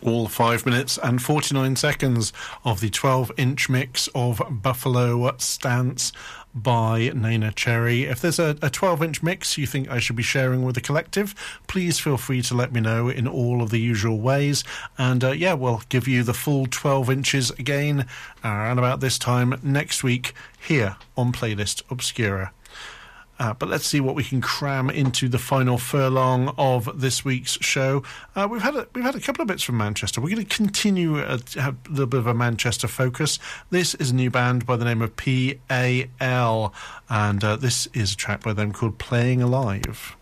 All 5 minutes and 49 seconds of the 12-inch mix of Buffalo Stance by Neneh Cherry. If there's a 12-inch mix you think I should be sharing with the collective, please feel free to let me know in all of the usual ways. And we'll give you the full 12 inches again around about this time next week here on Playlist Obscura. But let's see what we can cram into the final furlong of this week's show. We've had a couple of bits from Manchester. We're going to continue to have a little bit of a Manchester focus. This is a new band by the name of PAL, and this is a track by them called Playing Alive.